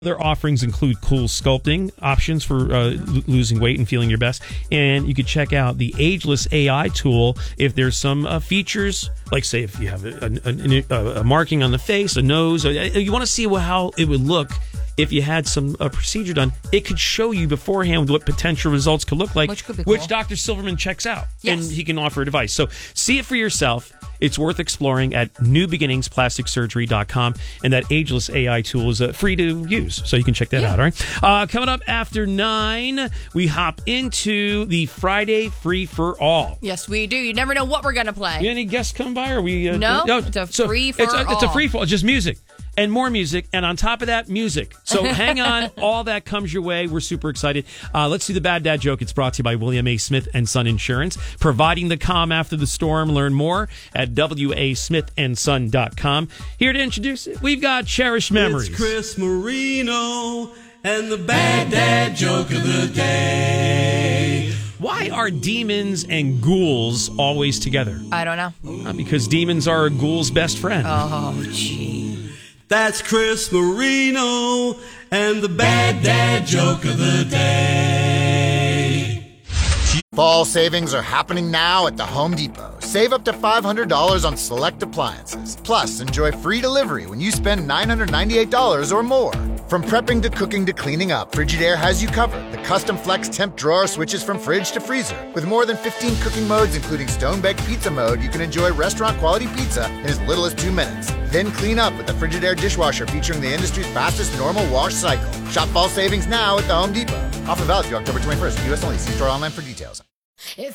Their offerings include cool sculpting options for losing weight and feeling your best. And you could check out the Ageless AI tool if there's some features, like say if you have a marking on the face, a nose, or you want to see how it would look if you had some procedure done. It could show you beforehand what potential results could look like, which Dr. Silverman checks out. Yes. And he can offer advice. So see it for yourself. It's worth exploring at newbeginningsplasticsurgery.com. And that Ageless AI tool is free to use. So you can check that out, all right? Coming up after 9, we hop into the Friday Free for All. Yes, we do. You never know what we're going to play. Any guests come by? Or we? No, it's a free for all. It's a free for all. It's just music. And more music, and on top of that, music. So hang on, all that comes your way. We're super excited. Let's do the Bad Dad Joke. It's brought to you by William A. Smith & Son Insurance, providing the calm after the storm. Learn more at wasmithandson.com. Here to introduce it, we've got Cherished Memories. It's Chris Marino and the Bad Dad Joke of the Day. Why are demons and ghouls always together? I don't know. Because demons are a ghoul's best friend. Oh, gee. That's Chris Marino and the Bad Dad Joke of the Day. Fall savings are happening now at the Home Depot. Save up to $500 on select appliances. Plus, enjoy free delivery when you spend $998 or more. From prepping to cooking to cleaning up, Frigidaire has you covered. The custom flex temp drawer switches from fridge to freezer. With more than 15 cooking modes, including stone-baked pizza mode, you can enjoy restaurant-quality pizza in as little as 2 minutes. Then clean up with the Frigidaire dishwasher featuring the industry's fastest normal wash cycle. Shop fall savings now at the Home Depot. Offer valid through October 21st. U.S. only. See store online for details.